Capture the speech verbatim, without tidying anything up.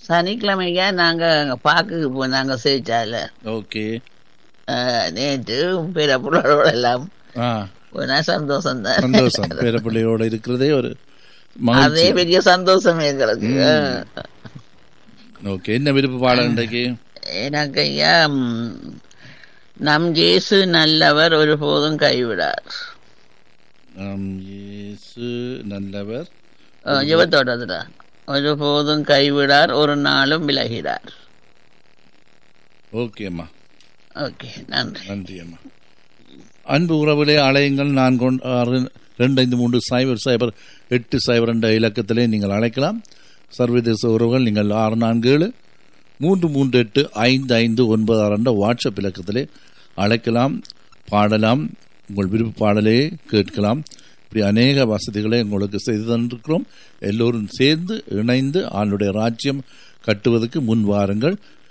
சனிக்கிழமையா நாங்க பாக்குக்கு போனாங்க சேச்சால. ஓகே. நேற்று பேரப்புள்ளோட எல்லாம் சந்தோஷம் தான். சந்தோஷம் பேரப்பிள்ளையோட இருக்கிறதே ஒரு அதே பெரிய சந்தோஷம் எங்களுக்கு. ஓகே, என்ன விருப்ப பாடம் இன்றைக்கு? எனக்கு ஐயா, நம் இயேசு நல்லவர் ஒருபோதும் கைவிடார். நம் இயேசு நல்லவர் ஜெபத்தோட ஒருபோதும் கைவிடார், ஒரு நாளும் விலகிறார். ஓகே அம்மா. ஓகே, நன்றி. நன்றி அம்மா. அன்பு உறவுகளே, அலையுங்கள். நான் கொண்டு ஆறு ரெண்டு ஐந்து மூன்று சைபர் சைபர் எட்டு சைபர் என்ற இலக்கத்திலே நீங்கள் அழைக்கலாம். சர்வதேச உறவுகள் நீங்கள் ஆறு நான்கு ஏழு மூன்று மூன்று எட்டு ஐந்து ஐந்து ஒன்பது ஆறு என்ற வாட்ஸ்அப் இலக்கத்திலே அழைக்கலாம், பாடலாம், உங்கள் விருப்ப பாடலே கேட்கலாம். இப்படி அநேக வசதிகளை உங்களுக்கு செய்து தந்திருக்கிறோம். எல்லோரும் சேர்ந்து இணைந்து ஆளுடைய ராஜ்யம் கட்டுவதற்கு முன் வாருங்கள்.